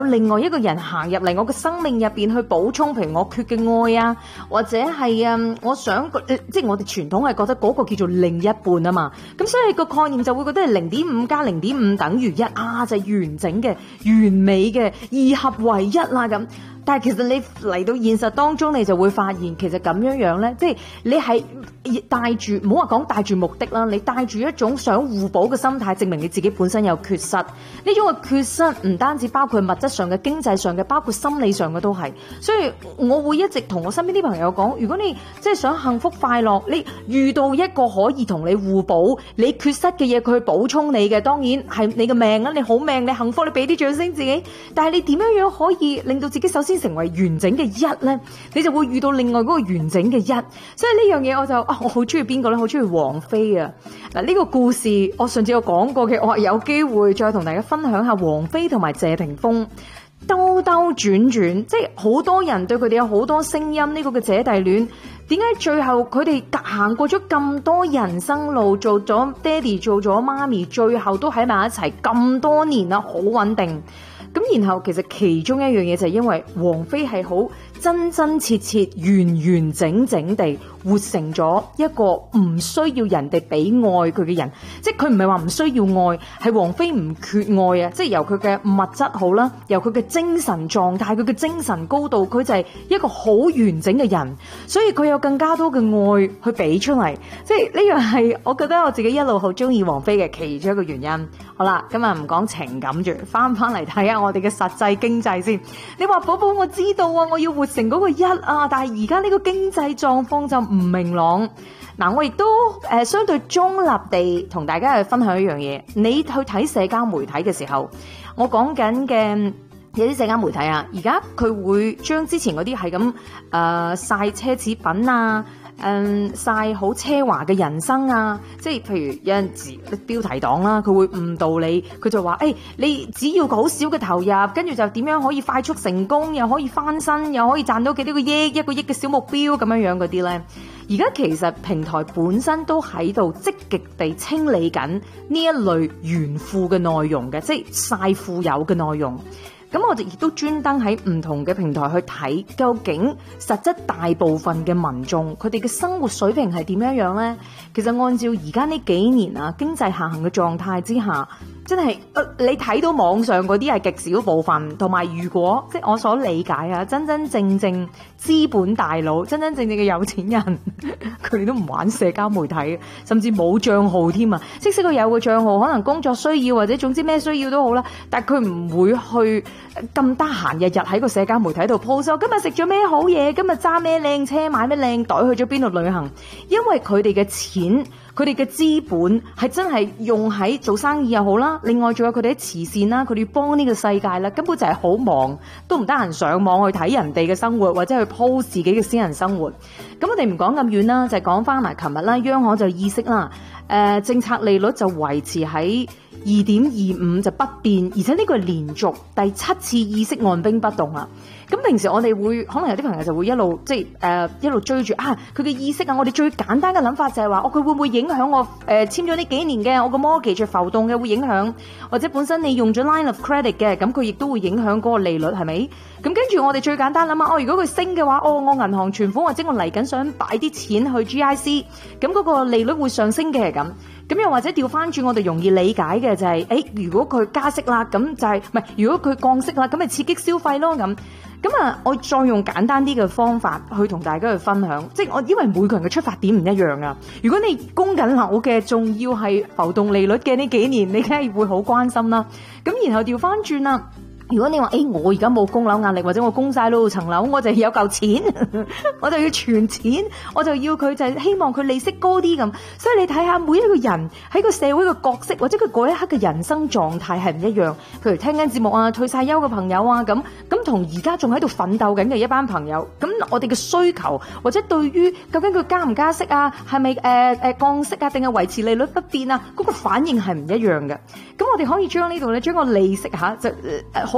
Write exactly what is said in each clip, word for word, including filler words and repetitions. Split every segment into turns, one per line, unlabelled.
另外一個人行入嚟我嘅生命入邊去補充，譬如我缺嘅愛啊，或者係啊，我想即係我哋傳統係覺得嗰個叫做另一半啊嘛，咁所以個概念就會覺得係零點五加零點五等於一啊，就係完整嘅、完美嘅、二合為一啦咁。但係其實你嚟到現實當中，你就會發現其實咁樣樣咧，即係你係帶住唔好話講帶住目的啦，你帶住一種想互補嘅心態，證明你自己本身有缺失。呢種嘅缺失唔單止包括物質上嘅、經濟上嘅，包括心理上嘅都係。所以我會一直同我身邊啲朋友講，如果你即係想幸福快樂，你遇到一個可以同你互補，你缺失嘅嘢佢去補充你嘅，當然係你嘅命啊！你好命，你幸福，你俾啲掌聲自己。但係你點樣樣可以令到自己首先成為完整嘅一呢？你就會遇到另外嗰個完整嘅一。所以呢樣嘢我就啊，我好中意邊個呢？好中意王菲啊！嗱，呢個故事我上次有講過嘅，我係有機會再同大家分享下王菲同埋謝霆鋒兜兜轉轉，即係好多人對佢哋有好多聲音。呢個嘅姐弟戀，點解最後佢哋行過咗咁多人生路，做咗爹哋，做咗媽咪，最後都喺埋一齊咁多年啦，好穩定。咁然後其實其中一樣嘢就係因為王菲係好真真切切、完完整整地活成咗一個唔需要人哋俾愛佢嘅人，即係佢唔係話唔需要愛，係王菲唔缺愛啊！即係由佢嘅物質好啦，由佢嘅精神狀態、佢嘅精神高度，佢就係一個好完整嘅人，所以佢有更加多嘅愛去俾出嚟。即係呢樣係我覺得我自己一路好中意王菲嘅其中一個原因。好啦，今日唔講情感住，翻翻嚟睇下我哋嘅實際經濟先。你話寶寶，我知道啊，我要活成嗰個一啊，但係而家呢個經濟狀況就唔明朗。嗱，我亦都誒、呃、相對中立地同大家去分享一樣嘢。你去睇社交媒體嘅時候，我講緊嘅有啲社交媒體啊，而家佢會將之前嗰啲係咁誒曬奢侈品啊。嗯，晒好奢華嘅人生啊，即係譬如有陣時標題黨啦，佢會誤導你，佢就話誒、欸，你只要好少嘅投入，跟住就點樣可以快速成功，又可以翻身，又可以賺到幾多個億，一個億嘅小目標咁樣樣嗰啲咧。而家其實平台本身都喺度積極地清理緊呢一類炫富嘅內容嘅，即係晒富有嘅內容。咁我哋亦都專登喺唔同嘅平台去睇，究竟實質大部分嘅民眾佢哋嘅生活水平係點樣樣呢？其實按照而家呢幾年啊經濟下行嘅狀態之下，真係、呃、你睇到網上嗰啲係極少部分，同埋如果即係我所理解啊，真真正正資本大佬、真真正正嘅有錢人，佢哋都唔玩社交媒體，甚至冇帳號添啊！即使佢有個帳號，可能工作需要或者總之咩需要都好啦，但係佢唔會去咁得閒，日日喺個社交媒體度 post。我今日食咗咩好嘢，今日揸咩靚車，買咩靚袋，去咗邊度旅行。因為佢哋嘅錢，佢哋嘅資本係真係用喺做生意又好啦，另外仲有佢哋啲慈善啦，佢哋要幫呢個世界啦，根本就係好忙，都唔得閒上網去睇人哋嘅生活，或者去 post 自己嘅私人生活。咁我哋唔講咁遠啦，就係講翻埋琴日啦，央行就意識啦，誒、呃、政策利率就維持喺二點二五就不變，而且呢個係連續第七次議息按兵不動啦。咁平時我哋會可能有啲朋友就會一路即係誒、呃、一路追住啊佢嘅意識啊，我哋最簡單嘅諗法就係話，哦佢會唔會影響我誒、呃、簽咗呢幾年嘅我個 mortgage 浮動嘅會影響，或者本身你用咗 line of credit 嘅，咁佢亦都會影響嗰個利率係咪？咁跟住我哋最簡單諗下，哦如果佢升嘅話，哦我銀行存款或者我嚟緊想擺啲錢去 G I C， 咁嗰個利率會上升嘅咁。咁又或者調翻轉，我哋容易理解嘅就係、是，誒、欸，如果佢加息啦，咁就係、是，唔係，如果佢降息啦，咁咪刺激消費咯，咁，咁啊，我再用簡單啲嘅方法去同大家去分享，即係我因為每個人嘅出發點唔一樣啊。如果你供緊樓嘅，仲要係浮動利率嘅呢幾年，你梗係會好關心啦。咁然後調翻轉啦。如果你話誒、欸，我而家冇供樓壓力，或者我供晒咯層樓，我就有嚿錢，我就要存錢，我就要佢就係希望佢利息高啲咁。所以你睇下每一個人喺個社會嘅角色，或者佢嗰一刻嘅人生狀態係唔一樣。譬如聽緊節目啊，退晒休嘅朋友啊，咁咁同而家仲喺度奮鬥緊嘅一班朋友，咁我哋嘅需求或者對於究竟佢加唔加息啊，係咪誒誒降息啊，定係維持利率不變啊，嗰、那個反應係唔一樣嘅。咁我哋可以將呢度咧，將個利息吓就誒好。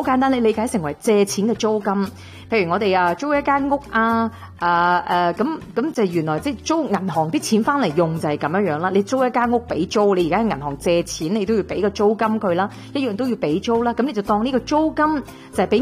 簡單，你理解成為借錢嘅租金。譬如我哋啊租一間屋啊，誒誒咁咁就原來即係租銀行啲錢翻嚟用就係咁樣樣啦。你租一間屋俾租，你而家喺銀行借錢，你都要俾個租金佢啦，一樣都要俾租啦。咁你就當呢個租金就係俾